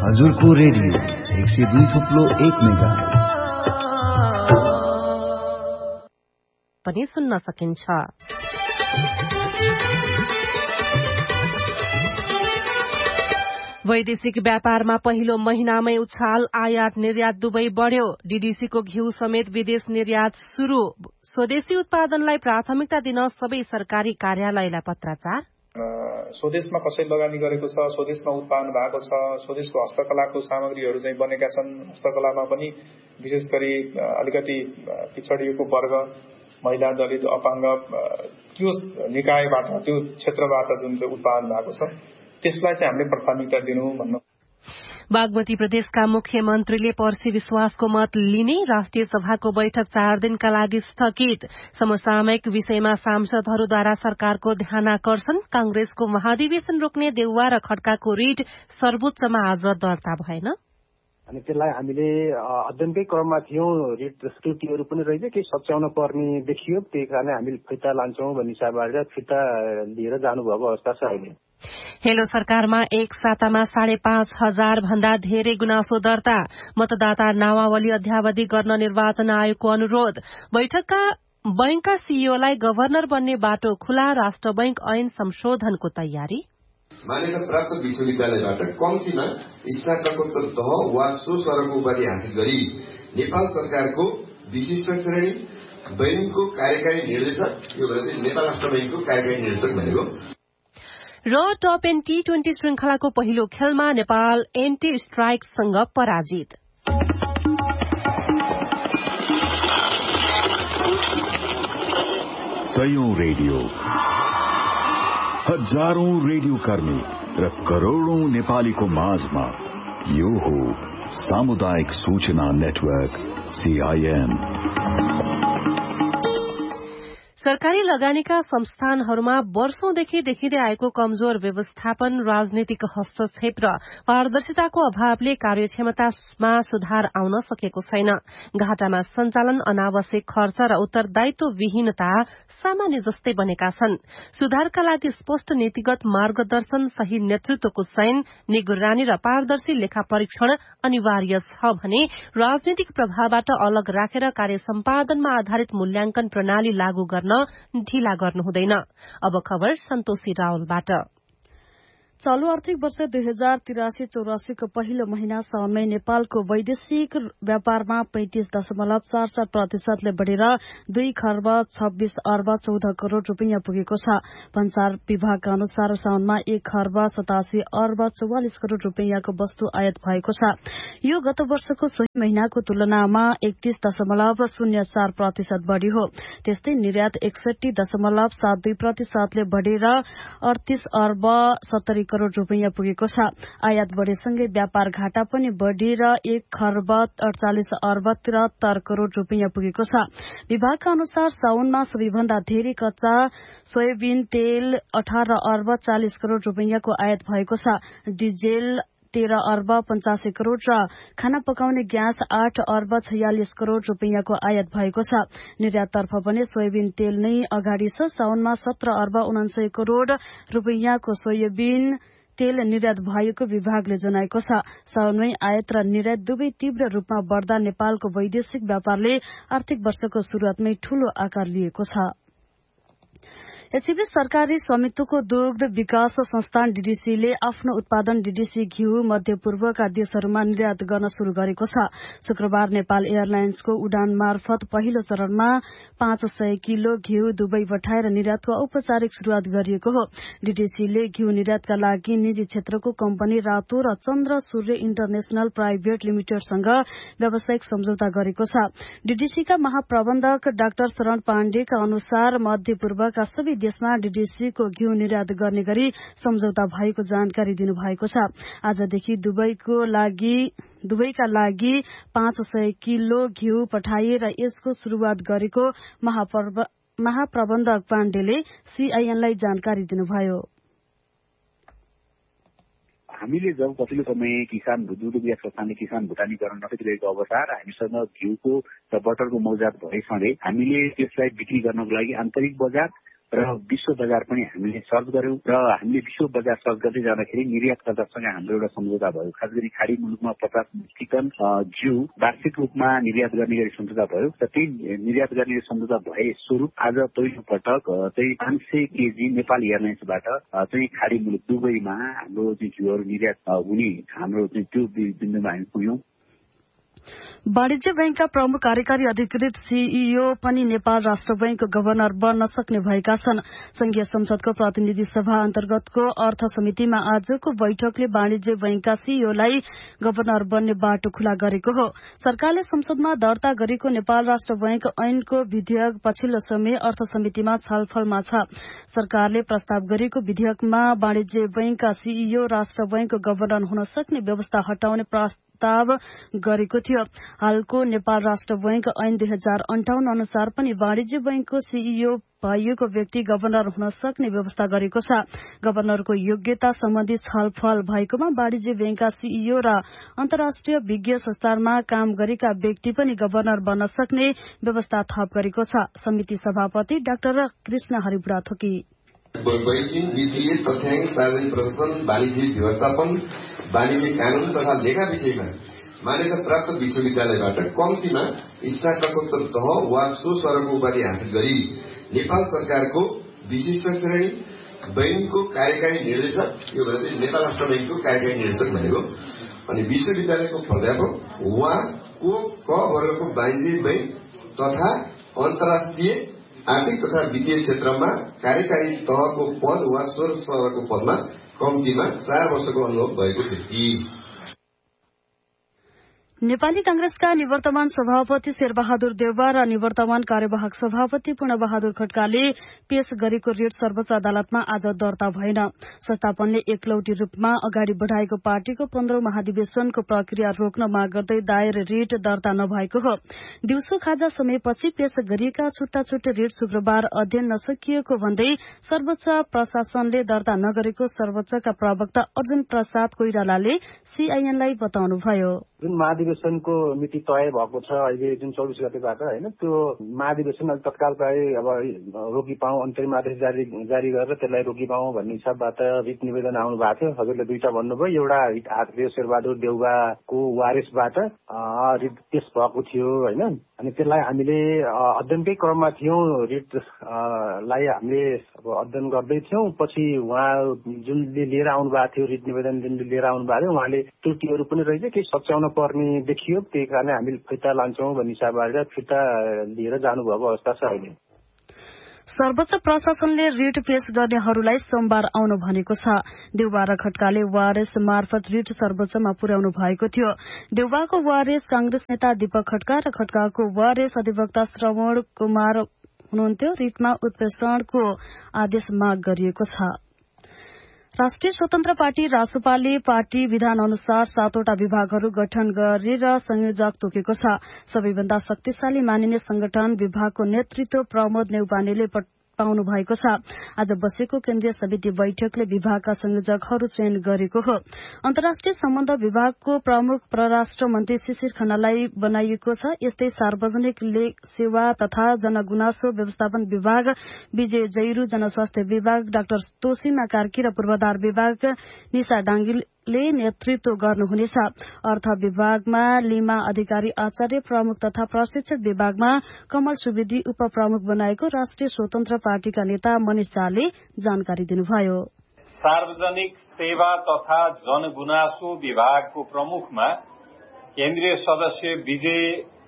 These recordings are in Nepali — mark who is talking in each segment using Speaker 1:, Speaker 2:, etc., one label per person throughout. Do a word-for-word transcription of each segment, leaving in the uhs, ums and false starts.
Speaker 1: हजुरको रेडियो एक सय दुई थुप्लो एक मेगा
Speaker 2: पनि सुन्न सकिन्छ। वैदेशिक व्यापारमा पहिलो महिनामै उछाल, आयात निर्यात दुवै बढ्यो। डीडीसीको घिउ समेत विदेश निर्यात शुरू। स्वदेशी उत्पादनलाई प्राथमिकता दिन सबै सरकारी कार्यालयलाई पत्राचार।
Speaker 3: स्वदेशमा कसैले लगानी गरेको छ, स्वदेशमा उत्पादन भएको छ, स्वदेशको हस्तकलाको सामग्रीहरू चाहिँ बनेका छन्। हस्तकलामा पनि विशेष गरी अलिकति पिछडिएको वर्ग, महिला, दलित, अपाङ्ग त्यो निकायबाट, त्यो क्षेत्रबाट जुन चाहिँ उत्पादन भएको छ त्यसलाई चाहिँ हामीले प्राथमिकता दिनु भन्नु।
Speaker 2: बागमती प्रदेशका मुख्यमन्त्रीले पर्सि विश्वासको मत लिने। राष्ट्रिय सभाको बैठक चार दिनका लागि स्थगित। समसामयिक विषयमा सांसदहरूद्वारा सरकारको ध्यानाकर्षण। कांग्रेसको महाधिवेशन रोक्ने देउवा र खड्काको रिट सर्वोच्चमा आज दर्ता भएन।
Speaker 4: अनि त्यसलाई हामीले अध्ययनकै क्रममा थियौं। रिट त्रुटिहरू पनि रहेछ, केही सच्याउन पर्ने देखियो। त्यही कारण हामीले फिर्ता लान्छौं भन्ने हिसाबबाट फिर्ता लिएर जानुभएको अवस्था छ अहिले।
Speaker 2: हेलो सरकारमा एक सातामा साढे पाँच हजार भन्दा धेरै गुनासो दर्ता। मतदाता नामावली अध्यावधि गर्न निर्वाचन आयोगको अनुरोध। बैठकका बैंकका सीईओलाई गभर्नर बन्ने बाटो खुला। राष्ट्र बैंक ऐन संशोधनको तयारी।
Speaker 5: मान्यता प्राप्त विश्वविद्यालयबाट कम्तीमा स्नातकोत्तर तह वा सो स्तरको उपाधि हासिल गरी नेपाल सरकारको विशिष्ट श्रेणी बैंकको कार्यकारी निर्देशक, यो भनेको नेपाल राष्ट्र बैंकको कार्यकारी निर्देशक भनेको।
Speaker 2: र टप एन टी ट्वेन्टी श्रृंखलाको पहिलो खेलमा नेपाल एन्टी स्ट्राइकसँग पराजित।
Speaker 6: सयौं रेडियो, हजारौं रेडियो कर्मी र करोड़ौं नेपालीको माझमा यो हो सामुदायिक सूचना नेटवर्क सीआईएन।
Speaker 2: सरकारी लगानीका संस्थानहरूमा वर्षौंदेखि देखिँदै आएको कमजोर व्यवस्थापन, राजनीतिक हस्तक्षेप र पारदर्शिताको अभावले कार्यक्षमतामा सुधार आउन सकेको छैन। घाटामा सञ्चालन, अनावश्यक खर्च र उत्तरदायित्वविहीनता सामान्य जस्तै बनेका छन्। सुधारका लागि स्पष्ट नीतिगत मार्गदर्शन, सही नेतृत्वको चयन, निगरानी र पारदर्शी लेखा परीक्षण अनिवार्य छ भने राजनीतिक प्रभावबाट अलग राखेर कार्य सम्पादनमा आधारित मूल्याङ्कन प्रणाली लागू गर्न ढिला गर्नु हुँदैन। अब खबर सन्तोषी रावलबाट।
Speaker 7: चालू आर्थिक वर्ष दुई हजार तिरासी चौरासीको पहिलो महिना साउनमै नेपालको वैदेशिक व्यापारमा पैंतिस दशमलव चार चार प्रतिशतले बढ़ेर दुई खर्ब छब्बीस अर्ब चौध करोड़ रूपियाँ पुगेको छ। भन्सार विभागका अनुसार साउनमा एक खर्ब सतासी अर्ब चौवालिस करोड़ रूपियाँको वस्तु आयात भएको छ। यो गत वर्षको सोही महिनाको तुलनामा एकतीस दशमलव शून्य चार प्रतिशत बढ़ी हो। त्यस्तै निर्यात एकसठी दशमलव सात दुई प्रतिशतले बढ़ेर अडतीस अर्ब सत्तरी करोड़ रूपियाँ पुगेको छ। आयात बढ़ेसँगै व्यापार घाटा पनि बढ़ेर एक खर्ब अडचालिस अर्ब त्रिहत्तर करोड़ रूपियाँ पुगेको छ। विभागका अनुसार साउनमा सबैभन्दा धेरै कच्चा सोयाबिन तेल अठार अर्ब चालिस करोड़ रूपियाँको आयात भएको छ। डिजेल तेह्र अर्ब पचासी करोड़ र खाना पकाउने ग्यास आठ अर्ब छयालिस करोड़ रूपियाँको आयात भएको छ। निर्याततर्फ पनि सोयाबिन तेल नै अगाडि छ। साउनमा सत्र अर्ब उनान्सय करोड़ रूपियाँको सोयाबिन तेल निर्यात भएको विभागले जनाएको छ। साउनमै आयात र निर्यात दुवै तीव्र रूपमा बढ्दा नेपालको वैदेशिक व्यापारले आर्थिक वर्षको शुरूआतमै ठूलो आकार लिएको छ। यसैबीच सरकारी स्वामित्वको दुग्ध विकास संस्थान डीडीसीले आफ्नो उत्पादन डीडीसी घिउ मध्यपूर्वका देशहरूमा निर्यात गर्न शुरू गरेको छ। शुक्रबार नेपाल एयरलाइन्सको उडान मार्फत पहिलो चरणमा पाँच सय किलो घिउ दुबई पठाएर निर्यातको औपचारिक शुरूआत गरिएको हो। डीडीसीले घिउ निर्यातका लागि निजी क्षेत्रको कम्पनी रातो र चन्द्र सूर्य इन्टरनेशनल प्राइभेट लिमिटेडसँग व्यावसायिक सम्झौता गरेको छ। डीडीसीका महाप्रबन्धक डाक्टर शरण पाण्डेका अनुसार मध्यपूर्वका सबै देशमा डीडीसीको घिउ निर्यात गर्ने गरी सम्झौता भएको जानकारी दिनुभएको छ। आजदेखि दुबईको लागि दुबईका लागि पाँच सय किलो घिउ पठाइएर यसको शुरूआत गरेको महाप्रबन्धक पाण्डेले सीआईएनलाई जानकारी दिनुभयो।
Speaker 8: हामीले जब पछिल्लो समय किसान दुध विकास संस्थानले किसान भुटानीकरण नसकिरहेको अवसर हामीसँग घिउको र बटरको मौजात भएसँगै हामीले त्यसलाई बिक्री गर्नको लागि आन्तरिक बजार र विश्व बजार पनि हामीले सर्च गर्यौं र हामीले विश्व बजार सर्च गर्दै जाँदाखेरि निर्यातकर्तासँग हाम्रो एउटा सम्झौता भयो। खास गरी खाडी मुलुकमा पचास मेट्रिक टन जिउ वार्षिक रूपमा निर्यात गर्ने गरी सम्झौता भयो र त्यही निर्यात गर्ने सम्झौता भए स्वरूप आज पहिलो पटक चाहिँ पाँच सय केजी नेपाल एयरलाइन्सबाट चाहिँ खाडी मुलुक दुबईमा हाम्रो चाहिँ जिउहरू निर्यात हुने हाम्रो चाहिँ त्यो बिन्दुमा हामी पुग्यौं।
Speaker 7: वाणिज्य बैंकका प्रमुख कार्यकारी अधिकृत सीईओ पनि नेपाल राष्ट्र बैंकको गभर्नर बन्न सक्ने भएका छन्। संघीय संसदको प्रतिनिधि सभा अन्तर्गतको अर्थ समितिमा आजको बैठकले वाणिज्य बैंकका सीईओलाई गभर्नर बन्ने बाटो खुला गरेको हो। सरकारले संसदमा दर्ता गरेको नेपाल राष्ट्र बैंक ऐनको विधेयक पछिल्लो समय अर्थ समितिमा छलफलमा छ। सरकारले प्रस्ताव गरेको विधेयकमा वाणिज्य बैंकका सीईओ राष्ट्र बैंकको गभर्नर हुन सक्ने व्यवस्था हटाउने प्रस्ताव गरेको थियो। हालको नेपाल राष्ट्र बैंक ऐन दुई हजार अन्ठाउन्न अनुसार पनि वाणिज्य बैंकको सीईओ भइएको व्यक्ति गभर्नर हुन सक्ने व्यवस्था गरेको छ। गभर्नरको योग्यता सम्बन्धी छलफल भएकोमा वाणिज्य बैंकका सीईओ र अन्तर्राष्ट्रिय विज्ञ संस्थानमा काम गरेका व्यक्ति पनि गभर्नर बन्न सक्ने व्यवस्था थप गरेको छ। समिति सभापति डाक्टर कृष्ण हरिबुढा थोकी
Speaker 5: बैंकिङ, वित्तीय, तथ्याङ्क, सार्वजनिक प्रशासन, वाणिज्य व्यवस्थापन, वाणिज्य कानून तथा लेखा विषयमा मान्यता प्राप्त विश्वविद्यालयबाट कम्तीमा स्नातकोत्तर तह वा सो स्तरको उपाधि हासिल गरी नेपाल सरकारको विशिष्ट श्रेणी बैंकको कार्यकारी निर्देशक, यो भनेको नेपाल राष्ट्र बैंकको कार्यकारी निर्देशक भनेको, अनि विश्वविद्यालयको प्राध्यापक वा को क वर्गको वाणिज्य बैंक तथा अन्तर्राष्ट्रिय आर्थिक तथा वित्तीय क्षेत्रमा कार्यकारी तहको पद वा सो स्तरको पदमा कम्तीमा चार वर्षको अनुभव भएको व्यक्ति।
Speaker 7: नेपाली कांग्रेसका निवर्तमान सभापति शेरबहादुर देउवा र निवर्तमान कार्यवाहक सभापति पूर्णबहादुर खड्काले पेश गरेको रिट सर्वोच्च अदालतमा आज दर्ता भएन। संस्थापनले एकलौटी रूपमा अगाडि बढ़ाएको पार्टीको पन्ध्रौं महाधिवेशनको प्रक्रिया रोक्न माग गर्दै दायर रिट दर्ता नभएको हो। दिउँसो खाजा समयपछि पेश गरिएका छुट्टा छुट्टै रिट शुक्रबार अध्ययन नसकिएको भन्दै सर्वोच्च प्रशासनले दर्ता नगरेको सर्वोच्चका प्रवक्ता अर्जुन प्रसाद कोइरालाले सीआईएनलाई बताउनुभयो।
Speaker 4: जुन महाधिवेशनको मिति तय भएको छ अहिले जुन चौबिस गतेबाट होइन, त्यो महाधिवेशन तत्काल प्राय अब रोकी पाऊँ, अन्तरिम आदेश जारी जारी गरेर त्यसलाई रोकी पाऊँ भन्ने हिसाबबाट रिट निवेदन आउनु भएको थियो। हजुरले दुईटा भन्नुभयो, एउटा रिट आएको थियो शेरबहादुर देउवाको वारिसबाट रिट पेश भएको थियो होइन, अनि त्यसलाई हामीले अध्ययनकै क्रममा थियौँ। रिट लाई हामीले अब अध्ययन गर्दै थियौँ। पछि उहाँ जुनले लिएर आउनु भएको थियो रिट निवेदन जुनले लिएर आउनु भएको थियो उहाँले त्रुटिहरू पनि रहेछ, केही सच्याउन पर्ने देखियो, त्यही कारण हामी फिर्ता लान्छौँ भन्ने हिसाबबाट फिर्ता लिएर जानुभएको अवस्था छ अहिले।
Speaker 7: सर्वोच्च प्रशासनले रिट पेश गर्नेहरूलाई सोमबार आउनु भनेको छ। देउवा र खड्काले वारेस मार्फत रिट सर्वोच्चमा पुर्याउनु भएको थियो। देउवाको वारेस कांग्रेस नेता दीपक खड्का र खड्काको वारेस अधिवक्ता श्रवण कुमार हुनुहुन्थ्यो। रिटमा उत्प्रेषणको आदेश माग गरिएको छ। राष्ट्रिय स्वतन्त्र पार्टी रासोपाले पार्टी विधान अनुसार सातवटा विभागहरू गठन गरेर संयोजक तोकेको छ। सबैभन्दा शक्तिशाली मानिने संगठन विभागको नेतृत्व प्रमोद नेउपानेले पाउनु भएको छ। आज बसेको केन्द्रीय समिति बैठकले विभागका संयोजकहरू चयन गरेको हो। अन्तर्राष्ट्रिय सम्बन्ध विभागको प्रमुख परराष्ट्र मन्त्री शिशिर खनाललाई बनाइएको छ। यस्तै सार्वजनिक सेवा तथा जनगुनासो व्यवस्थापन विभाग विजय जैरू, जनस्वास्थ्य विभाग डाक्टर तोसीमा कार्की र पूर्वाधार विभाग निशा डाङ्गीले नेतृत्व गर्नुहुनेछ। अर्थ विभागमा लिमा अधिकारी आचार्य प्रमुख तथा प्रशिक्षक विभागमा कमल सुवेदी उपप्रमुख बनाएको राष्ट्रिय स्वतन्त्र पार्टीका नेता मनिष झाले जानकारी दिनुभयो।
Speaker 9: सार्वजनिक सेवा तथा जनगुनासो विभागको प्रमुखमा केन्द्रीय सदस्य विजय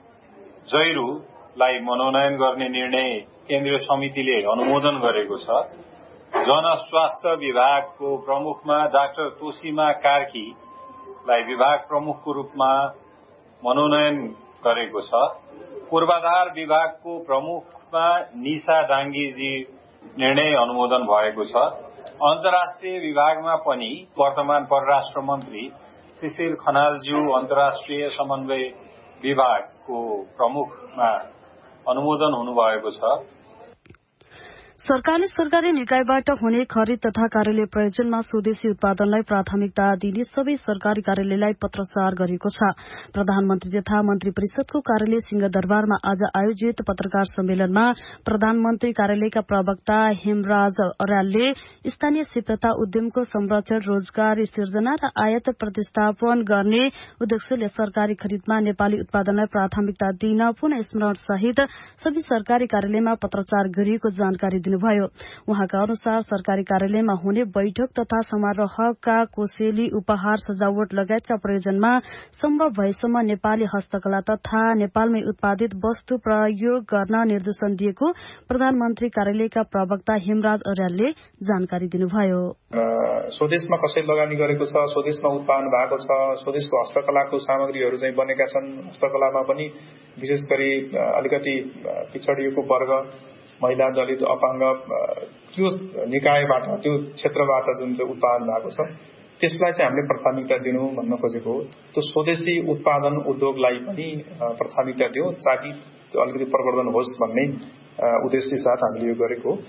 Speaker 9: जैरूलाई मनोनयन गर्ने निर्णय केन्द्रीय समितिले अनुमोदन गरेको छ। जनस्वास्थ्य विभागको प्रमुखमा डाक्टर तोसीमा कार्कीलाई विभाग प्रमुखको रूपमा मनोनयन गरेको छ। पूर्वाधार विभागको प्रमुखमा निशा डाङ्गीजी निर्णय अनुमोदन भएको छ। अन्तर्राष्ट्रिय विभागमा पनि वर्तमान परराष्ट्र मन्त्री शिशिर खनालज्यू अन्तर्राष्ट्रिय समन्वय विभागको प्रमुखमा अनुमोदन हुनुभएको छ।
Speaker 7: सरकारले सरकारी निकायबाट हुने खरिद तथा कार्यालय प्रयोजनमा स्वदेशी उत्पादनलाई प्राथमिकता दिने सबै सरकारी कार्यालयलाई पत्रचार गरेको छ। प्रधानमन्त्री तथा मन्त्री परिषदको कार्यालय सिंहदरबारमा आज आयोजित पत्रकार सम्मेलनमा प्रधानमन्त्री कार्यालयका प्रवक्ता हेमराज अर्यालले स्थानीय सिप तथा उद्यमको संरक्षण, रोजगार सिर्जना र आयात प्रतिस्थापन गर्ने उद्देश्यले सरकारी खरिदमा नेपाली उत्पादनलाई प्राथमिकता दिन पुनः स्मरण सहित सबै सरकारी कार्यालयमा पत्रचार गरिएको जानकारी दिनुभयो। उहाँका अनुसार सरकारी कार्यालयमा हुने बैठक तथा समारोहका कोसेली, उपहार, सजावट लगायतका प्रयोजनमा सम्भव भएसम्म नेपाली हस्तकला तथा नेपालमै उत्पादित वस्तु प्रयोग गर्न निर्देशन दिएको प्रधानमन्त्री कार्यालयका प्रवक्ता हेमराज अर्यालले जानकारी दिनुभयो।
Speaker 3: स्वदेशमा कसैले लगानी गरेको छ, स्वदेशमा उत्पादन भएको छ, स्वदेशको हस्तकलाको सामग्रीहरू चाहिँ बनेका छन्। हस्तकलामा पनि विशेष गरी अलिकति पिछडिएको वर्ग, महिला, दलित, अपाङ्ग त्यो निकायबाट, त्यो क्षेत्रबाट जुन चाहिँ उत्पादन भएको छ त्यसलाई चाहिँ हामीले प्राथमिकता दिनु भन्न खोजेको हो। त्यो स्वदेशी उत्पादन उद्योगलाई पनि प्राथमिकता दिउँ ताकि त्यो अलिकति प्रवर्धन होस् भन्ने उद्देश्य साथ हामीले यो गरेको हो।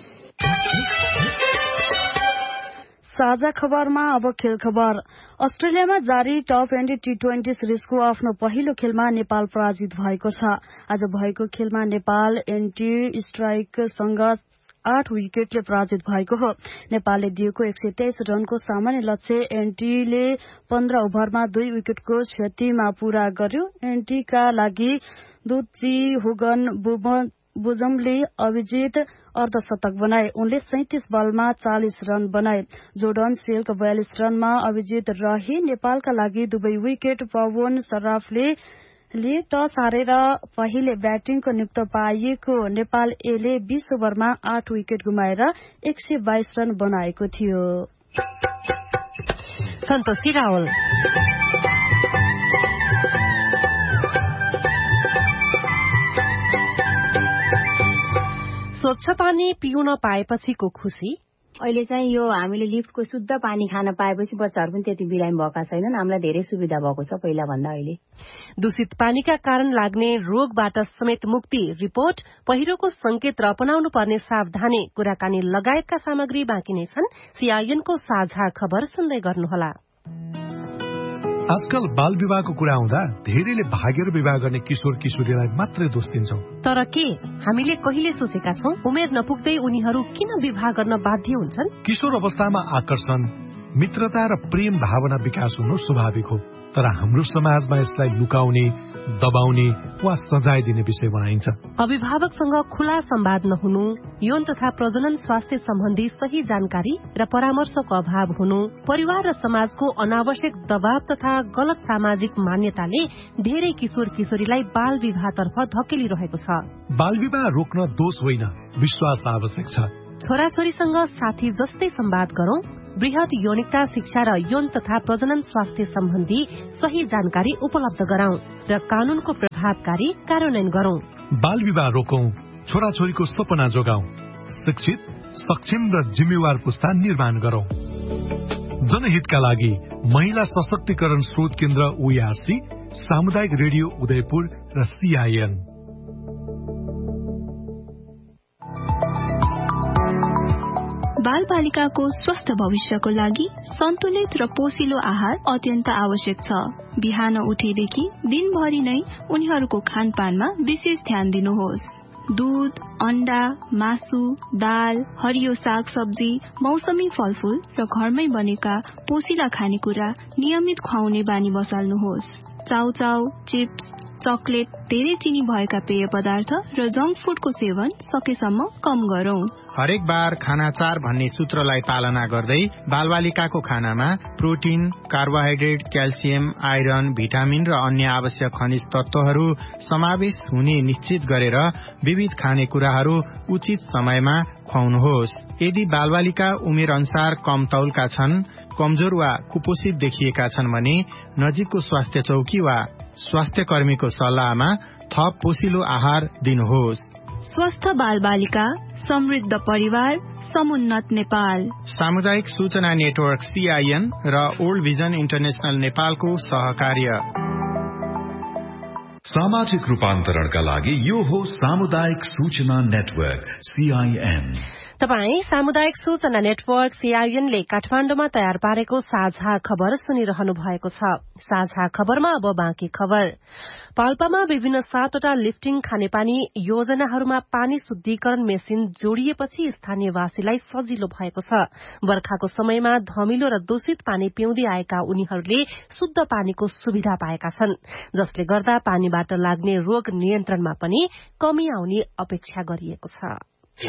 Speaker 7: साझा खबरमा अब खेल खबर। अस्ट्रेलियामा जारी टप ट्वेन्टी टी ट्वेन्टी सिरिजको आफ्नो पहिलो खेलमा नेपाल पराजित भएको छ। आज भएको खेलमा नेपाल एन्टी स्ट्राइकसँग आठ विकेटले पराजित भएको हो। नेपालले दिएको एक सय तेइस रनको सामान्य लक्ष्य एन्टीले पन्ध्र ओभरमा दुई विकेटको क्षतिमा पूरा गर्यो। एन्टीका लागि दुची हुगन बुजमले अभिजित अर्धशतक बनाए। उनले सैंतीस बलमा चालीस रन बनाए। जोर्डन सेल्क बयालीस रनमा अभिजित रहे। नेपालका लागि दुवै विकेट पवन सराफले ले टस हारेर पहिले ब्याटिङको नियुक्त पाइएको नेपाल एले बीस ओभरमा आठ विकेट गुमाएर एक सय बाइस रन बनाएको थियो।
Speaker 2: सन्तोषी रावल। स्वच्छ पानी पिउन पाएपछिको खुशी।
Speaker 10: अहिले चाहिँ यो हामीले लिफ्टको शुद्ध पानी खान पाएपछि बच्चाहरू पनि त्यति बिरामी भएका छैनन्। हामीलाई धेरै सुविधा भएको छ पहिला भन्दा अहिले।
Speaker 2: दूषित पानीका कारण लाग्ने रोगबाट समेत मुक्ति रिपोर्ट, पहिरोको संकेत र अपनाउनु पर्ने सावधानी, कुराकानी लगायतका सामग्री बाँकी नै छन्। सीआईएनको साझा खबर सुन्दै गर्नुहोला।
Speaker 11: आजकल बाल विवाहको कुरा आउँदा धेरैले भागेर विवाह गर्ने किशोर किशोरीलाई मात्रै दोष दिन्छौं।
Speaker 2: तर के हामीले कहिले सोचेका छौं उमेर नपुग्दै उनीहरू किन विवाह गर्न बाध्य हुन्छन्?
Speaker 11: किशोर अवस्थामा आकर्षण, मित्रता र प्रेम भावना विकास हुनु स्वाभाविक हो। तर हाम्रो समाजमा यसलाई लुकाउने, दबाउने वा सजाय दिने विषय बनाइन्छ।
Speaker 2: अभिभावकसँग खुला संवाद नहुनु, यौन तथा प्रजनन स्वास्थ्य सम्बन्धी सही जानकारी र परामर्शको अभाव हुनु, परिवार र समाजको अनावश्यक दबाव तथा गलत सामाजिक मान्यताले धेरै किशोर किशोरीलाई बाल विवाहतर्फ धकेलिरहेको छ।
Speaker 11: बाल विवाह रोक्न दोष होइन, विश्वास आवश्यक छ।
Speaker 2: छोराछोरीसँग साथी जस्तै संवाद गरौं, वृहत यौनिकता शिक्षा र यौन तथा प्रजनन स्वास्थ्य सम्बन्धी सही जानकारी उपलब्ध गराउँ र कानूनको प्रभावकारी कार्यान्वयन गरौं।
Speaker 11: बाल विवाह रोकौं, छोराछोरीको सपना जोगाउँ, शिक्षित, सक्षम र जिम्मेवार पुस्ता निर्माण गरौं। जनहितका लागि महिला सशक्तिकरण स्रोत केन्द्र ओईआरसी, सामुदायिक रेडियो उदयपुर र सीआईएन।
Speaker 12: बाल बालिकाको स्वस्थ भविष्यको लागि सन्तुलित र पोषिलो आहार अत्यन्त आवश्यक छ। बिहान उठेदेखि दिनभरि नै उनीहरूको खानपानमा विशेष ध्यान दिनुहोस्। दूध, अण्डा, मासु, दाल, हरियो साग सब्जी, मौसमी फलफूल र घरमै बनेका पोषिला खानेकुरा नियमित खुवाउने बानी बसाल्नुहोस्। चाउचाउ, चिप्स, चकलेट, धेरै चिनी भएका पेय पदार्थ र जंक फूडको सेवन सकेसम्म कम गरौं।
Speaker 13: हरेक बार खाना चार भन्ने सूत्रलाई पालना गर्दै बालबालिकाको खानामा protein, carbohydrate, calcium, iron, vitamin र अन्य आवश्यक खनिज तत्वहरू समावेश हुने निश्चित गरेर विविध खानेकुराहरू उचित समयमा खुवाउनुहोस्। यदि बालबालिका उमेर अनुसार कम तौलका छन्, कमजोर वा कुपोषित देखिएका छन् भने नजिकको स्वास्थ्य चौकी वा स्वास्थ्य कर्मीको सल्लाहमा थप पोषिलो आहार दिनुहोस्।
Speaker 12: स्वस्थ बाल बालिका, समृद्ध परिवार, समुन्नत नेपाल।
Speaker 13: सामुदायिक सूचना नेटवर्क सीआईएन र ओल्ड भिजन इन्टरनेशनल नेपालको सहकार्य।
Speaker 6: सामाजिक रूपान्तरणका लागि यो हो सामुदायिक सूचना नेटवर्क सीआईएन।
Speaker 2: तपाई सामुदायिक सूचना नेटवर्क सीआईएनले काठमाण्डुमा तयार पारेको साझा खबर सुनिरहनु भएको छ। साझा खबरमा अब बाँकी खबर। पाल्पामा विभिन्न सातवटा लिफ्टिङ खानेपानी योजनाहरूमा पानी शुद्धिकरण मेसिन जोडिएपछि स्थानीयवासीलाई सजिलो भएको छ। बर्खाको समयमा धमिलो र दूषित पानी पिउँदै आएका उनीहरूले शुद्ध पानीको सुविधा पाएका छन्, जसले गर्दा पानीबाट लाग्ने रोग नियन्त्रणमा पनि कमी आउने अपेक्षा गरिएको छ।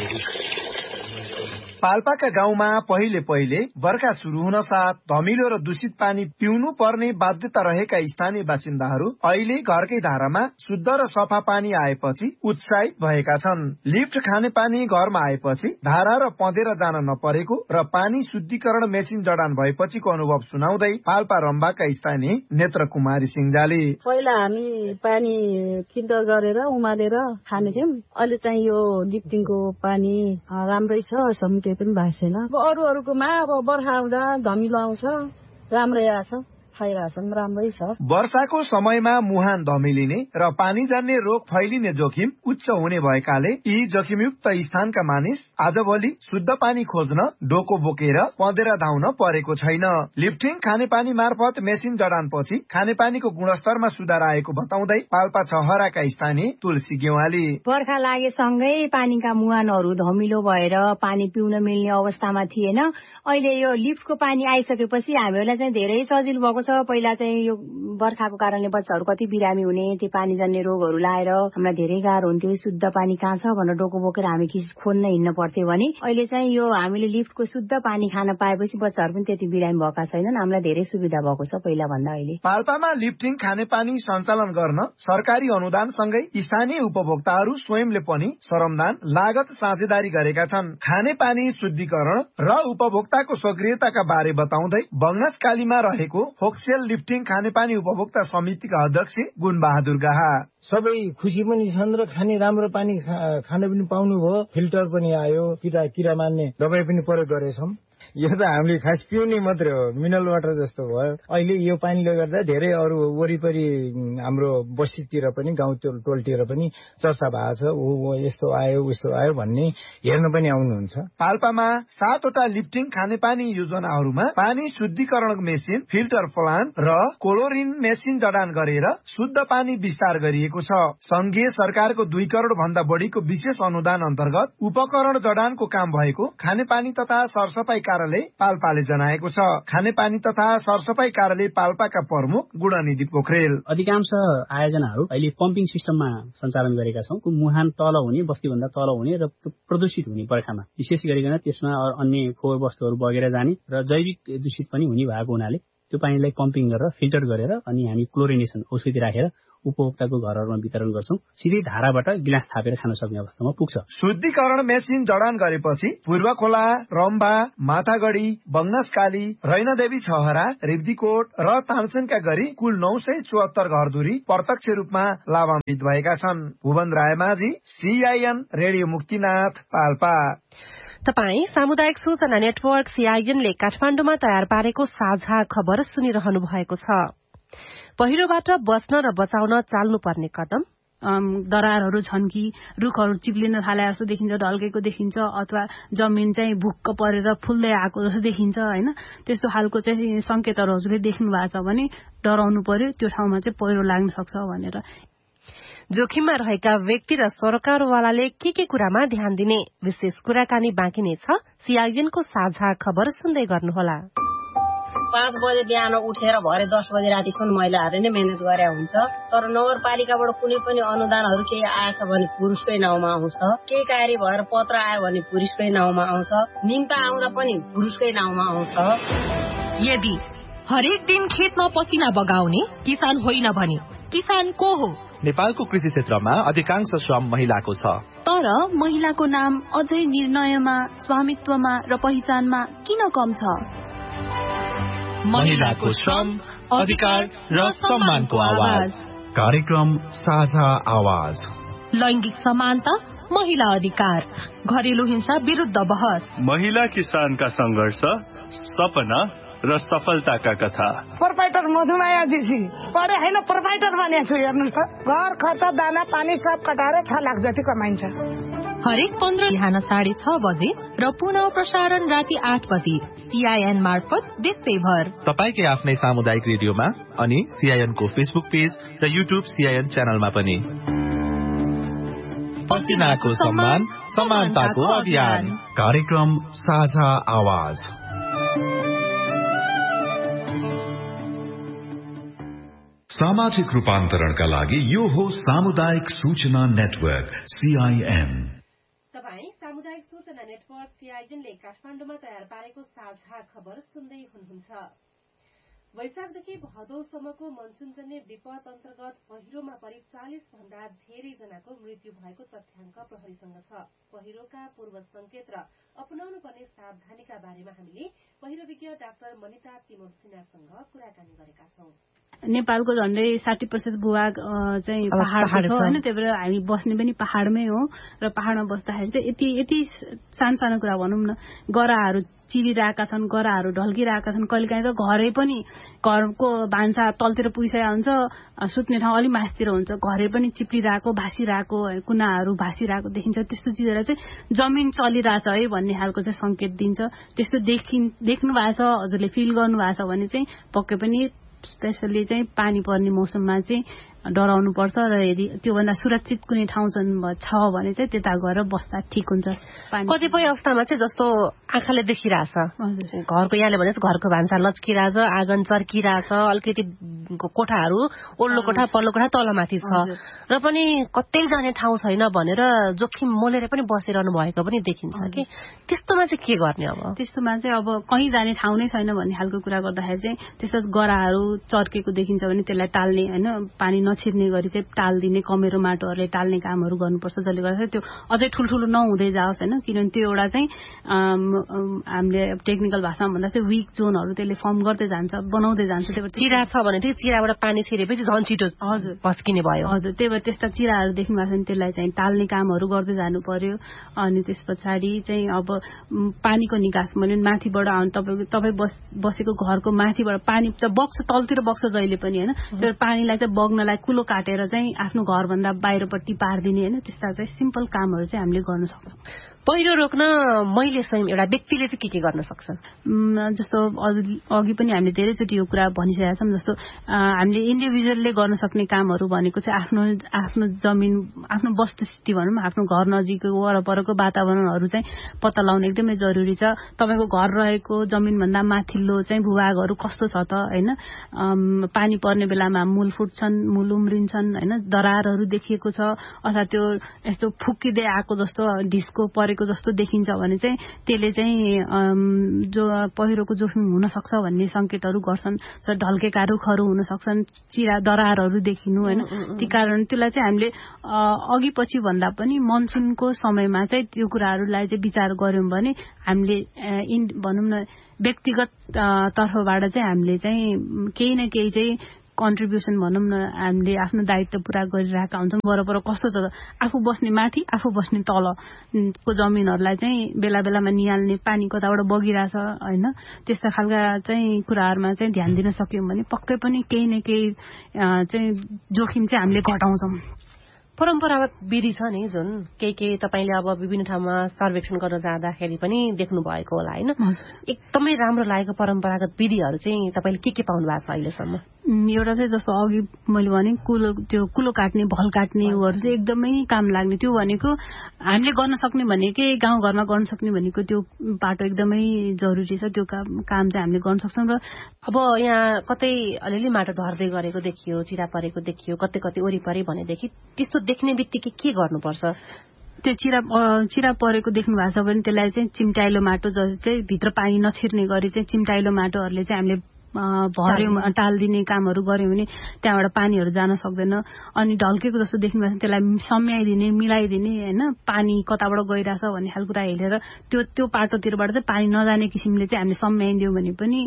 Speaker 14: पाल्पाका गाउँमा पहिले पहिले बर्खा शुरू हुन साथ धमिलो र दूषित पानी पिउनु पर्ने बाध्यता रहेका स्थानीय बासिन्दाहरू अहिले घरकै धारामा शुद्ध र सफा पानी आएपछि उत्साहित भएका छन्। लिफ्ट खाने पानी घरमा आएपछि धारा र पँधेर जान नपरेको र पानी शुद्धिकरण मेसिन जडान भएपछिको अनुभव सुनाउँदै पाल्पा रम्बाका स्थानीय नेत्र कुमारी सिंहजाले,
Speaker 15: पहिला हामी पानी फिल्टर गरेर उमालेर खानेथ्यौं, अहिले चाहिँ यो लिफ्टिङको पानी राम्रै छ, केही पनि भएको छैन। अरू अरूकोमा अब बर्खा आउँदा धमिलो आउँछ, राम्रै आछ, खाइरहेछन्, राम्रै छ।
Speaker 14: वर्षाको समयमा मुहान धमिलिने र पानी जान्ने रोग फैलिने जोखिम उच्च हुने भएकाले यी जोखिमयुक्त स्थानका मानिस आजभोलि शुद्ध पानी खोज्न डोको बोकेर पँधेर धाउन परेको छैन। लिफ्टिङ खानेपानी मार्फत मेसिन जडानपछि खानेपानीको गुणस्तरमा सुधार आएको बताउँदै पाल्पा छहराका स्थानीय तुलसी गेवाली,
Speaker 10: बर्खा लागेसँगै पानीका मुहानहरू धमिलो भएर पानी पिउन मिल्ने अवस्थामा थिएन। अहिले यो लिफ्टको पानी आइसकेपछि हामीहरूलाई चाहिँ धेरै सजिलो भएको छ। पहिला चाहिँ यो बर्खाको कारणले बच्चाहरू कति बिरामी हुने, त्यो पानी जान्ने रोगहरू लाएर हामीलाई धेरै गाह्रो हुन्थ्यो। शुद्ध पानी कहाँ छ भनेर डोको बोकेर हामी खोज्न हिँड्न पर्थ्यो भने अहिले चाहिँ यो हामीले लिफ्टको शुद्ध पानी खान पाएपछि बच्चाहरू पनि त्यति बिरामी भएका छैनन्। हामीलाई धेरै सुविधा भएको छ पहिला भन्दा अहिले।
Speaker 14: पाल्पामा लिफ्टिङ खानेपानी सञ्चालन गर्न सरकारी अनुदानसँगै स्थानीय उपभोक्ताहरू स्वयंले पनि श्रमदान लागत साझेदारी गरेका छन्। खानेपानी शुद्धिकरण र उपभोक्ताको सक्रियताका बारे बताउँदै बङ्गासकालीमा रहेको फोक्सेल लिफ्टिङ खानेपानी उपभोक्ता समितिका अध्यक्ष गुणबहादुर गाहा,
Speaker 16: सबै खुसी पनि छन् र खाने राम्रो पानी खान पनि पाउनु भयो। फिल्टर पनि आयो, किरा किरा मार्ने दबाई पनि प्रयोग गरेछौँ। यो त हामीले खास पिउने मात्रै हो, मिनरल वाटर जस्तो भयो। अहिले यो पानीले गर्दा धेरै अरू वरिपरि हाम्रो बस्तीतिर पनि गाउँ टोलतिर पनि चर्चा भएको छ, ऊ यस्तो आयो उस्तो आयो भन्ने हेर्न पनि आउनुहुन्छ।
Speaker 14: पाल्पामा सातवटा लिफ्टिङ खानेपानी योजनाहरूमा पानी शुद्धिकरण मेसिन, फिल्टर प्लान्ट र क्लोरिन मेसिन जडान गरेर शुद्ध पानी विस्तार गरिएको छ। संघीय सरकारको दुई करोड़ भन्दा बढीको विशेष अनुदान अन्तर्गत उपकरण जडानको काम भएको खानेपानी तथा सरसफाई कार्यालय पाल्पाले जनाएको छ। खानेपानी तथा सरसफाई कार्यालय पाल्पाका प्रमुख गुणनिधि पोखरेल,
Speaker 17: अधिकांश आयोजनाहरू अहिले पम्पिङ सिस्टममा सञ्चालन गरेका छौँ। मुहान तल हुने, बस्तीभन्दा तल हुने र प्रदूषित हुने बर्खामा विशेष गरिकन त्यसमा अन्य फोहोर वस्तुहरू बगेर जाने र जैविक दूषित पनि हुने भएको हुनाले त्यो पानीलाई पम्पिङ गरेर फिल्टर गरेर अनि हामी क्लोरिनेसन औषधि राखेर उपभोक्ताको घरहरूमा वितरण गर्छौं। सिधै धाराबाट गिलास थापेर खान सक्ने अवस्थामा पुग्छ।
Speaker 14: शुद्धिकरण मेसिन जडान गरेपछि पूर्व खोला, रम्बा, माथागढी, बङ्गासकाली, रैनादेवी छहरा, रिब्दीकोट र तानसेनका गरी कुल नौ सय चौहत्तर घरधुरी प्रत्यक्ष रूपमा लाभान्वित भएका छन्। Bhuwan Raimajhi, CIN radio Muktinath, Palpa.
Speaker 2: तपाई सामुदायिक सूचना नेटवर्क सीआईएनले काठमाण्डुमा तयार पारेको साझा खबर सुनिरहनु भएको छ। पहिरोबाट बच्न र बचाउन चाल्नुपर्ने कदम।
Speaker 7: दरारहरू छन् कि रुखहरू चिप्लिन थाले जस्तो देखिन्छ, ढल्केको देखिन्छ, अथवा जमिन चाहिँ भुक्क परेर फुल्दै आएको जस्तो देखिन्छ होइन। त्यस्तो खालको चाहिँ संकेतहरू हजुरले देख्नु भएको छ भने डराउनु पर्यो, त्यो ठाउँमा चाहिँ पहिरो लाग्न सक्छ भनेर।
Speaker 2: जोखिममा रहेका व्यक्ति र सरकारवालाले के के कुरामा ध्यान दिने, विशेष कुराकानी बाँकी नै छ। सीआईएनको साझा खबर सुन्दै गर्नुहोला।
Speaker 18: पाँच बजे बिहान उठेर भरे दस बजे रातिसम्म महिलाहरूले नै मेहनत गरे हुन्छ। तर नगरपालिकाबाट कुनै पनि अनुदानहरू केही आएछ भने पुरुषकै नाउँमा आउँछ, केही कार्य भएर पत्र आयो भने पुरुषकै नाउँमा आउँछ, निम्ता आउँदा पनि पुरुषकै नाउँमा आउँछ।
Speaker 2: यदि हरेक दिन खेतमा पसिना बगाउने किसान होइन भने किसान को हो?
Speaker 19: नेपालको कृषि क्षेत्रमा अधिकांश श्रम महिलाको छ,
Speaker 12: तर महिलाको नाम अझै निर्णयमा, स्वामित्वमा र पहिचानमा किन कम छ?
Speaker 19: महिलाको श्रम, अधिकार र सम्मानको आवाज।
Speaker 6: कार्यक्रम साझा आवाज।
Speaker 2: लैंगिक समानता, महिला अधिकार, घरेलु हिंसा विरुद्ध बहस,
Speaker 20: महिला किसानका संघर्ष, सपना र सफलताका कथा।
Speaker 21: प्रोपाइटर मधुमाया जीसी पढे होइन, प्रोपाइटर बनेको छु। हेर्नुहोस् त, घर खर्च, दाना पानी सब कटाएर छ लाख जति कमाइन्छ।
Speaker 1: हरेक पन्ध्र बिहान साढे छ बजे र पुनः प्रसारण राति आठ बजे सीआईएन मार्फत देशैभर
Speaker 22: तपाईकै आफ्नै सामुदायिक रेडियोमा अनि सीआईएन को फेसबुक पेज र युट्युब सीआईएन च्यानलमा पनि। पसिनाको सम्मान, समानताको अभियान,
Speaker 6: कार्यक्रम साझा आवाज। सामाजिक रूपान्तरणका लागि यो हो सामुदायिक सूचना नेटवर्क सीआईएन।
Speaker 2: तपाईँ सामुदायिक सूचना नेटवर्क सीआईएनले काठमाडौँमा तयार पारेको साझा खबर सुन्दै हुनुहुन्छ। वैशाखदेखि भदौसम्मको मनसुनजन्य विपद अन्तर्गत पहिरोमा परि चालिस भन्दा धेरै जनाको मृत्यु भएको तथ्याङ्क प्रहरीसँग छ। पहिरोका पूर्व संकेत र अपनाउनु पर्ने सावधानीका बारेमा हामीले पहिरो विज्ञ डाक्टर मनिता तिमोर सिन्हासँग कुराकानी गरेका छौं।
Speaker 7: नेपालको झण्डै साठी प्रतिशत भूभाग चाहिँ पहाड छ होइन, त्यही भएर हामी बस्ने पनि पहाडमै हो र पहाडमा बस्दाखेरि चाहिँ यति यति सानो सानो कुरा भनौँ न, गराहरू चिरिरहेका छन्, गराहरू ढल्किरहेका छन्, कहिलेकाहीँ त घरै पनि घरको भान्सा तलतिर पुगिसकेको हुन्छ, सुत्ने ठाउँ अलिक माथितिर हुन्छ, घरै पनि चिप्लिरहेको भाँसिरहेको कुनाहरू भाँसिरहेको देखिन्छ। त्यस्तो चिजहरूलाई चाहिँ जमिन चलिरहेछ है भन्ने खालको चाहिँ संकेत दिन्छ। त्यस्तो देखि देख्नु भएको छ, हजुरले फिल गर्नु भएको छ भने चाहिँ पक्कै पनि स्पेसली चाहिँ पानी पर्ने मौसममा चाहिँ डराउनु पर्छ र यदि त्योभन्दा सुरक्षित कुनै ठाउँ छ भने चाहिँ त्यता गएर बस्दा ठिक हुन्छ।
Speaker 2: कतिपय अवस्थामा चाहिँ जस्तो आँखाले देखिरहेछ, घरको यहाँले भने घरको भान्सा लच्किरहेछ, आँगन चर्किरहेछ, अलिकति कोठाहरू ओल्लो कोठा पल्लो कोठा तलमाथि छ र पनि कतै जाने ठाउँ छैन भनेर जोखिम मोलेर पनि बसिरहनु भएको पनि देखिन्छ कि त्यस्तोमा चाहिँ के गर्ने? अब
Speaker 7: त्यस्तोमा चाहिँ अब कहीँ जाने ठाउँ नै छैन भन्ने खालको कुरा गर्दाखेरि चाहिँ त्यस्तो गराहरू चर्केको देखिन्छ भने त्यसलाई टाल्ने होइन, पानी नछिर्ने गरी चाहिँ टाल्दिने, कमेरो माटोहरूले टाल्ने कामहरू गर्नुपर्छ, जसले गर्दाखेरि त्यो अझै ठुल्ठुलो नहुँदै जाओस् होइन। किनभने त्यो एउटा चाहिँ हामीले टेक्निकल भाषामा भन्दा चाहिँ विक जोनहरू त्यसले फर्म गर्दै जान्छ, बनाउँदै जान्छ। त्यही भएर
Speaker 2: चिरा छ भने चाहिँ चिराबाट पानी छिरेपछि झन् छिटो
Speaker 7: हजुर
Speaker 2: पस्किने भयो।
Speaker 7: हजुर, त्यही भएर त्यस्ता चिराहरू देख्नु भएको छ भने त्यसलाई चाहिँ टाल्ने कामहरू गर्दै जानु पर्यो। अनि त्यस पछाडि चाहिँ अब पानीको निकास भने माथिबाट तपाईँको तपाईँ बस बसेको घरको माथिबाट पानी त बग्छ, तलतिर बग्छ जहिले पनि होइन, त्यो पानीलाई चाहिँ बग्नलाई कुलो काटेर चाहिँ आफ्नो घरभन्दा बाहिरपट्टि पारिदिने होइन, त्यस्ता चाहिँ सिम्पल कामहरू चाहिँ हामीले गर्न सक्छौँ।
Speaker 2: पहिरो रोक्न मैले स्वयं एउटा व्यक्तिले चाहिँ के के गर्न सक्छ?
Speaker 7: जस्तो अघि पनि हामीले धेरैचोटि यो कुरा भनिसकेका छौँ। जस्तो हामीले इन्डिभिजुअलले गर्न सक्ने कामहरू भनेको चाहिँ आफ्नो आफ्नो जमिन, आफ्नो वस्तुस्थिति भनौँ, आफ्नो घर नजिकको वरपरको वातावरणहरू चाहिँ पत्ता लगाउन एकदमै जरुरी छ। तपाईँको घर रहेको जमिनभन्दा माथिल्लो चाहिँ भूभागहरू कस्तो छ त होइन, पानी पर्ने बेलामा मूल फुट्छन्, मूल उम्रिन्छन् होइन, दरारहरू देखिएको छ अथवा त्यो यस्तो फुक्किँदै आएको जस्तो ढिस्को परेको जस्तो देखिन्छ भने चाहिँ त्यसले चाहिँ जो पहिरोको जोखिम हुन सक्छ भन्ने संकेतहरू गर्छन्। ढल्केका रुखहरू हुन सक्छन्, चिरा दरारहरू देखिनु होइन। त्यही कारण त्यसलाई चाहिँ हामीले अघि पछि भन्दा पनि मनसुनको समयमा चाहिँ त्यो कुराहरूलाई चाहिँ विचार गर्यौं भने हामीले इन भनौँ न व्यक्तिगत तर्फबाट चाहिँ हामीले चाहिँ केही न केही चाहिँ कन्ट्रिब्युसन भनौँ न हामीले आफ्नो दायित्व पूरा गरिरहेका हुन्छौँ। वरपर कस्तो छ, आफू बस्ने माथि आफू बस्ने तलको जमिनहरूलाई चाहिँ बेला बेलामा निहाल्ने, पानी कताबाट बगिरहेछ होइन, त्यस्ता खालका चाहिँ कुराहरूमा चाहिँ ध्यान दिन सक्यौँ भने पक्कै पनि केही न केही चाहिँ जोखिम चाहिँ हामीले घटाउँछौँ।
Speaker 2: परम्परागत विधि छ नि जुन केही केही तपाईँले अब विभिन्न ठाउँमा सर्वेक्षण गर्न जाँदाखेरि पनि देख्नु भएको होला होइन, एकदमै राम्रो लागेको परम्परागत विधिहरू चाहिँ तपाईँले के के पाउनु भएको छ अहिलेसम्म?
Speaker 7: एउटा चाहिँ जस्तो अघि मैले भने कुलो त्यो कुलो काट्ने, भल काट्नेहरू चाहिँ एकदमै काम लाग्ने। त्यो भनेको हामीले गर्न सक्ने भनेकै गाउँघरमा गर्न सक्ने भनेको त्यो बाटो एकदमै जरुरी छ। त्यो काम काम चाहिँ हामीले गर्न सक्छौँ। र
Speaker 2: अब यहाँ कतै अलिअलि माटो झर्दै गरेको देखियो, चिरा परेको देखियो, कतै कतै वरिपरि भनेदेखि त्यस्तो देख्ने बित्तिकै के गर्नुपर्छ?
Speaker 7: त्यो चिरा चिरा परेको देख्नु भएको छ भने त्यसलाई चाहिँ चिम्टाइलो माटो जस चाहिँ भित्र पानी नछिर्ने गरी चाहिँ चिम्टाइलो माटोहरूले चाहिँ हामीले भर्यौँ, टालिदिने कामहरू गऱ्यौँ भने त्यहाँबाट पानीहरू जान सक्दैन। अनि ढल्केको जस्तो देख्नु भएको छ त्यसलाई सम्याइदिने, मिलाइदिने होइन, पानी कताबाट गइरहेछ भन्ने खालको कुरा हेरेर त्यो त्यो पाटोतिरबाट चाहिँ पानी नजाने किसिमले चाहिँ हामीले सम्याइदियौँ भने पनि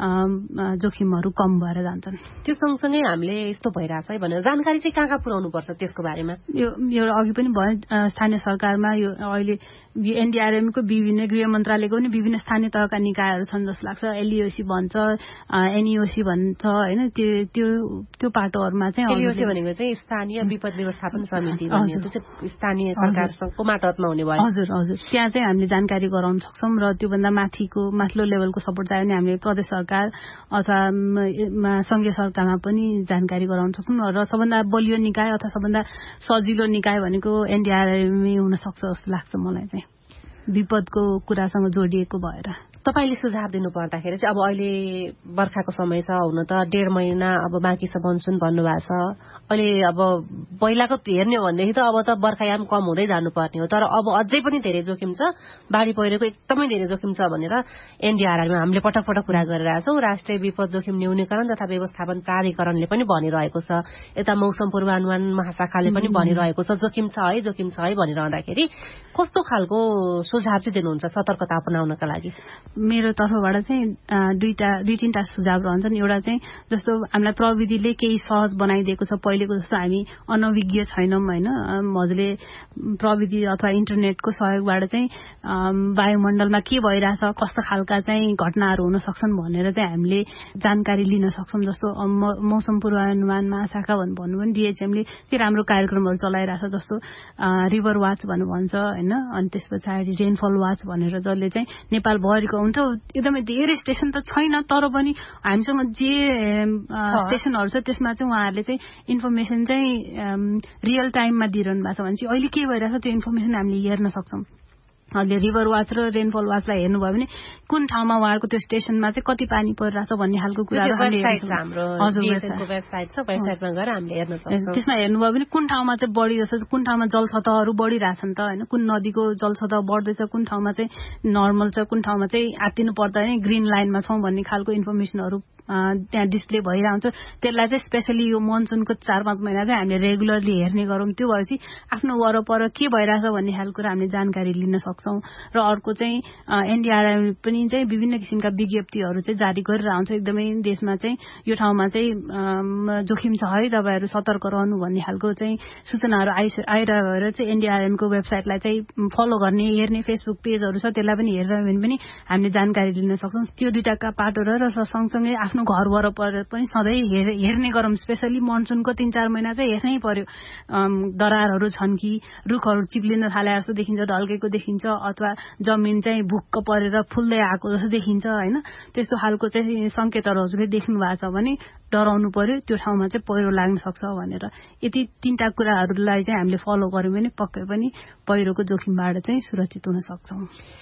Speaker 7: जोखिमहरू कम भएर जान्छन्।
Speaker 2: त्यो सँगसँगै हामीले यस्तो भइरहेछ है भनेर जानकारी चाहिँ कहाँ कहाँ पुर्याउनु पर्छ त्यसको बारेमा?
Speaker 7: यो यो अघि पनि भयो, स्थानीय सरकारमा यो अहिले एनडीआरएमको विभिन्न गृह मन्त्रालयको पनि विभिन्न स्थानीय तहका निकायहरू छन् जस्तो लाग्छ। एलईओसी भन्छ, एनईओसी भन्छ होइन त्यो त्यो त्यो पाटोहरूमा चाहिँ
Speaker 2: एनईओसी भनेको चाहिँ स्थानीय विपद व्यवस्थापन समिति स्थानीय सरकारको मातहतमा हुने भयो।
Speaker 7: हजुर हजुर त्यहाँ चाहिँ हामीले जानकारी गराउन सक्छौँ र त्योभन्दा माथिको माथिल्लो लेभलको सपोर्ट चाहियो भने हामीले प्रदेश सरकार अथवा संघीय सरकारमा पनि जानकारी गराउन सक्छौँ र सबभन्दा बलियो निकाय अथवा सबभन्दा सजिलो निकाय भनेको एनडीआरएममै हुन सक्छ जस्तो लाग्छ मलाई चाहिँ विपदको कुरासँग जोडिएको भएर।
Speaker 2: तपाईले सुझाव दिनु पर्दाखेरि चाहिँ अब अहिले बर्खाको समय छ, हुन त डेढ महिना अब बाँकी छ मनसुन भन्नुभएको छ। अहिले अब पहिलाको हेर्ने हो भनेदेखि त अब त बर्खायाम कम हुँदै जानुपर्ने हो, तर अब अझै पनि धेरै जोखिम छ, बाढी पहिरोको एकदमै धेरै जोखिम छ भनेर एनडीआरआरमा हामीले पटक पटक कुरा गरिरहेका छौँ। राष्ट्रिय विपद जोखिम न्यूनीकरण तथा व्यवस्थापन प्राधिकरणले पनि भनिरहेको छ, यता मौसम पूर्वानुमान महाशाखाले पनि भनिरहेको छ जोखिम छ है जोखिम छ है भनिरहँदाखेरि कस्तो खालको सुझाव चाहिँ दिनुहुन्छ सतर्कता अपनाउनका लागि?
Speaker 7: मेरो तर्फबाट चाहिँ दुईटा दुई तीनटा सुझाव रहन्छन्। एउटा चाहिँ जस्तो हामीलाई प्रविधिले केही सहज बनाइदिएको छ, पहिलेको जस्तो हामी अनभिज्ञ छैनौँ होइन। हजुरले प्रविधि अथवा इन्टरनेटको सहयोगबाट चाहिँ वायुमण्डलमा के भइरहेछ, कस्तो खालका चाहिँ घटनाहरू हुन सक्छन् भनेर चाहिँ हामीले जानकारी लिन सक्छौँ। जस्तो मौसम पूर्वानुमान महाशाखा भन्नु पनि डिएचएमले के राम्रो कार्यक्रमहरू चलाइरहेछ, जस्तो रिभर वाच भन्नु भन्छ होइन। अनि त्यस पछाडि रेनफल वाच भनेर जसले चाहिँ नेपालभरिको हुन्छ एकदमै धेरै स्टेसन त छैन, तर पनि हामीसँग जे स्टेसनहरू छ त्यसमा चाहिँ उहाँहरूले चाहिँ इन्फर्मेसन चाहिँ रियल टाइममा दिइरहनु भएको छ भने चाहिँ अहिले के भइरहेछ त्यो इन्फर्मेसन हामीले हेर्न सक्छौँ। अहिले रिभर वाच र रेनफल वाचलाई हेर्नुभयो भने कुन ठाउँमा उहाँहरूको त्यो स्टेसनमा चाहिँ कति पानी परिरहेछ भन्ने खालको कुराहरू त्यसमा हेर्नुभयो भने कुन ठाउँमा चाहिँ बढी जस्तो कुन ठाउँमा जलसतहहरू बढिरहेछन् त होइन, कुन नदीको जलसतह बढ्दैछ, कुन ठाउँमा चाहिँ नर्मल छ, कुन ठाउँमा चाहिँ आत्तिनु पर्दैन ग्रिन लाइनमा छौँ भन्ने खालको इन्फर्मेसनहरू त्यहाँ डिस्प्ले भइरहन्छ। त्यसलाई चाहिँ स्पेसली यो मनसुनको चार पाँच महिना चाहिँ हामीले रेगुलरली हेर्ने गरौँ। त्यो भएपछि आफ्नो वरपर के भइरहेछ भन्ने खालको कुरा हामीले जानकारी लिन सक्छौँ। र अर्को चाहिँ एनडीआरएम पनि चाहिँ विभिन्न किसिमका विज्ञप्तिहरू चाहिँ जारी गरेर आउँछ, एकदमै देशमा चाहिँ यो ठाउँमा चाहिँ जोखिम छ है तपाईँहरू सतर्क रहनु भन्ने खालको चाहिँ सूचनाहरू आइ आइरहेर चाहिँ एनडीआरएमको वेबसाइटलाई चाहिँ फलो गर्ने हेर्ने फेसबुक पेजहरू छ त्यसलाई पनि हेरेर भने पनि हामीले जानकारी लिन सक्छौँ। त्यो दुईवटा पाटो र सँगसँगै आफ्नो घर वरपर पनि सधैँ हेर्ने गरौँ। स्पेसली मनसुनको तीन चार महिना चाहिँ हेर्नै पर्यो, दरारहरू छन् कि रुखहरू चिप्लिन थाले जस्तो देखिन्छ, ढल्केको देखिन्छ अथवा जमिन चाहिँ भुक्क परेर फुल्दै आएको जस्तो देखिन्छ होइन। त्यस्तो खालको चाहिँ सङ्केतहरू हजुरले देख्नु भएको छ भने डराउनु पर्यो, त्यो ठाउँमा चाहिँ पहिरो लाग्न सक्छ भनेर। यति तीनटा कुराहरूलाई चाहिँ हामीले फलो गर्यौँ भने पक्कै पनि पहिरोको जोखिमबाट चाहिँ सुरक्षित हुन सक्छौँ।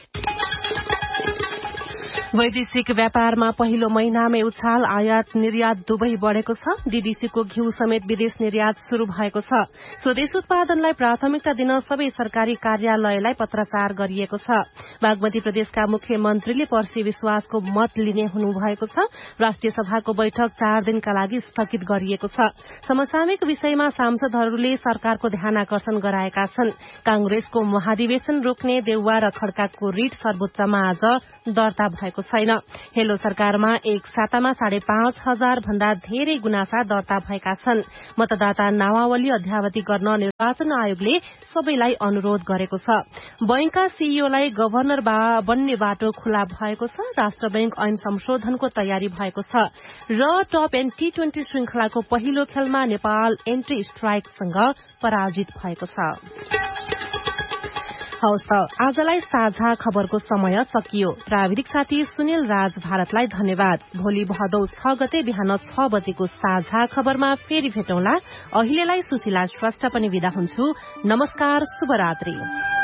Speaker 2: वैदेशिक व्यापारमा पहिलो महिनामै उछाल, आयात निर्यात दुवै बढेको छ। डीडीसीको घिउ समेत विदेश निर्यात शुरू भएको छ। स्वदेश उत्पादनलाई प्राथमिकता दिन सबै सरकारी कार्यालयलाई पत्राचार गरिएको छ। बागमती प्रदेशका मुख्यमन्त्रीले पर्सि विश्वासको मत लिने हुनुभएको छ। राष्ट्रिय सभाको बैठक चार दिनका लागि स्थगित गरिएको छ। समसामयिक विषयमा सांसदहरूले सरकारको ध्यान आकर्षण गराएका छन्। कांग्रेसको महाधिवेशन रोक्ने देउवा र खड्काको रिट सर्वोच्चमा आज दर्ता भएको छैन। हेलो सरकारमा एक सातामा साढे पाँच हजार भन्दा धेरै गुनासा दर्ता भएका छन्। मतदाता नामावली अद्यावधि गर्न निर्वाचन आयोगले सबैलाई अनुरोध गरेको छ। बैंकका सीईओलाई गभर्नर बन्ने बाटो खुला भएको छ। राष्ट्र बैंक ऐन संशोधनको तयारी भएको छ र टप एन्ड टी ट्वेन्टी श्रृंखलाको पहिलो खेलमा नेपाल एन्ट्री स्ट्राइकसँग पराजित भएको छ। हवस् त आजलाई साझा खबरको समय सकियो। प्राविधिक साथी सुनिल राज भारतलाई धन्यवाद। भोलि भदौ छ गते बिहान छ बजेको साझा खबरमा फेरि भेटौँला। अहिलेलाई सुशीला श्रेष्ठ पनि विदा हुन्छु। नमस्कार, शुभरात्रि।